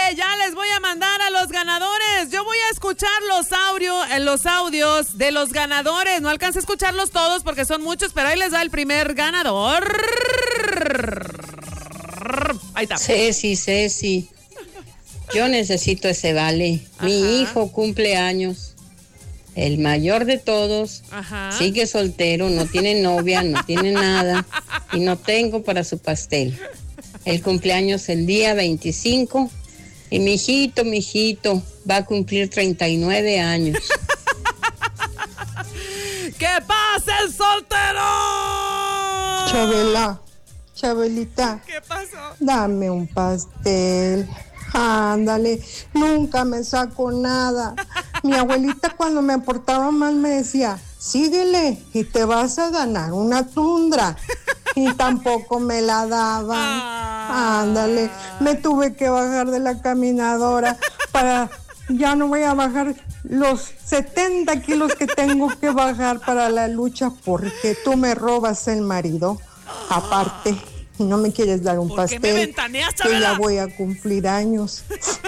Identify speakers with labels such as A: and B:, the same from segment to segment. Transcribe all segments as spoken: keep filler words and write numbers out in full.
A: ya les voy a mandar a los ganadores. Yo voy a escuchar los, audio, eh, los audios de los ganadores. No alcancé a escucharlos todos porque son muchos, pero ahí les da el primer ganador. Ahí está.
B: Ceci, Ceci. Yo necesito ese vale. Ajá. Mi hijo cumple años. El mayor de todos. Ajá. Sigue soltero, no tiene novia, no tiene nada. Y no tengo para su pastel. El cumpleaños el día veinticinco. Y mi hijito, mi hijito, va a cumplir treinta y nueve años.
A: ¡Que pase el soltero!
C: Chabela, Chabelita.
A: ¿Qué pasó?
C: Dame un pastel. Ándale, nunca me saco nada. Mi abuelita cuando me portaba mal me decía, síguele y te vas a ganar una tundra. Y tampoco me la daban. Ah. Ándale, me tuve que bajar de la caminadora para, ya no voy a bajar los setenta kilos que tengo que bajar para la lucha porque tú me robas el marido. Aparte, y no me quieres dar un pastel, que ya voy a cumplir años.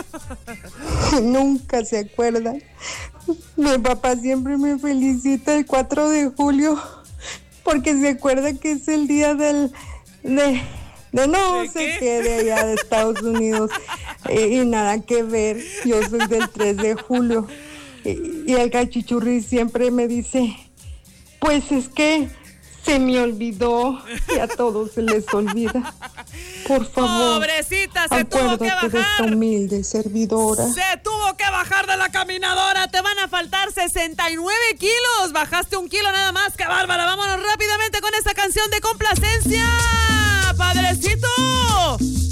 C: Nunca se acuerdan. Mi papá siempre me felicita el cuatro de julio porque se acuerda que es el día del de, de no ¿De sé qué? qué de allá de Estados Unidos. eh, y nada que ver, yo soy del tres de julio. Y, y el cachichurri siempre me dice, pues es que se me olvidó y a todos se les olvida. Por favor,
A: pobrecita, se tuvo que bajar
C: de esta humilde servidora.
A: Se tuvo que bajar de la caminadora. Te van a faltar sesenta y nueve kilos. Bajaste un kilo nada más. ¡Qué bárbara! Vámonos rápidamente con esta canción de complacencia. ¡Padrecito!